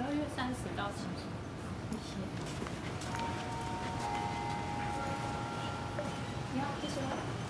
2月30到7，谢谢。你好，谢谢。